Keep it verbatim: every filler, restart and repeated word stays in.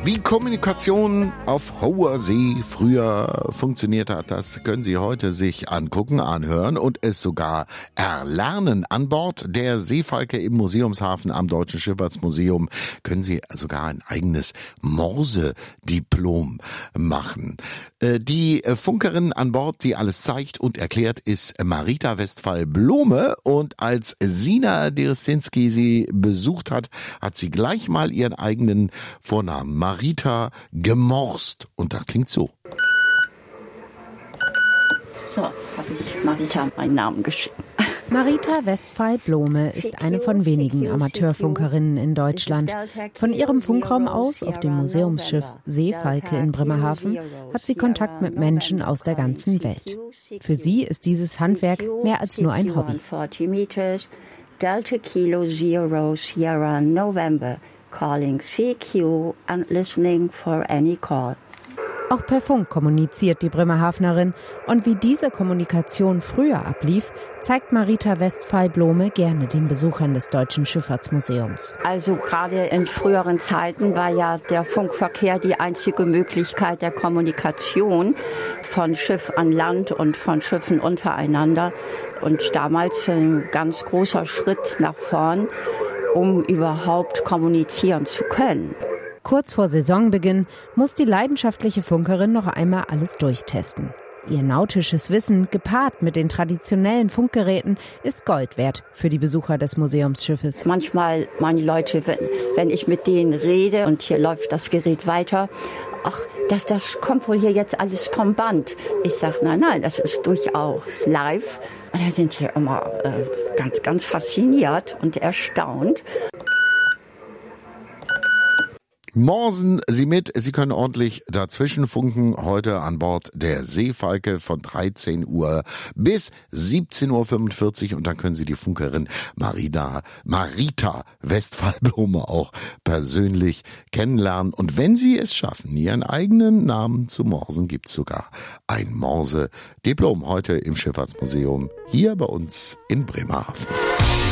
Wie Kommunikation auf hoher See früher funktioniert hat, das können Sie heute sich angucken, anhören und es sogar erlernen. An Bord der Seefalke im Museumshafen am Deutschen Schifffahrtsmuseum können Sie sogar ein eigenes Morse-Diplom machen. Die Funkerin an Bord, die alles zeigt und erklärt, ist Marita Westphal-Blome, und als Sina Dereszynski sie besucht hat, hat sie gleich mal ihren eigenen Vornamen Marita gemorst, und das klingt so. So, habe ich Marita meinen Namen geschrieben. Marita Westphal-Blome ist eine von wenigen Amateurfunkerinnen in Deutschland. Von ihrem Funkraum aus auf dem Museumsschiff Seefalke in Bremerhaven hat sie Kontakt mit Menschen aus der ganzen Welt. Für sie ist dieses Handwerk mehr als nur ein Hobby. Delta Kilo Zero Sierra November, calling C Q and listening for any call. Auch per Funk kommuniziert die Bremerhavenerin, und wie diese Kommunikation früher ablief, zeigt Marita Westphal-Blome gerne den Besuchern des Deutschen Schifffahrtsmuseums. Also gerade in früheren Zeiten war ja der Funkverkehr die einzige Möglichkeit der Kommunikation von Schiff an Land und von Schiffen untereinander. Und damals ein ganz großer Schritt nach vorn, um überhaupt kommunizieren zu können. Kurz vor Saisonbeginn muss die leidenschaftliche Funkerin noch einmal alles durchtesten. Ihr nautisches Wissen, gepaart mit den traditionellen Funkgeräten, ist Gold wert für die Besucher des Museumsschiffes. Manchmal meine Leute, wenn, wenn ich mit denen rede und hier läuft das Gerät weiter, ach, das, das kommt wohl hier jetzt alles vom Band. Ich sage, nein, nein, das ist durchaus live. Und da sind wir immer äh, ganz, ganz fasziniert und erstaunt. Morsen Sie mit, Sie können ordentlich dazwischen funken. Heute an Bord der Seefalke von dreizehn Uhr bis siebzehn Uhr fünfundvierzig, und dann können Sie die Funkerin Marita, Marita Westphal-Blome auch persönlich kennenlernen. Und wenn Sie es schaffen, Ihren eigenen Namen zu morsen, gibt's sogar ein Morse-Diplom heute im Schifffahrtsmuseum hier bei uns in Bremerhaven.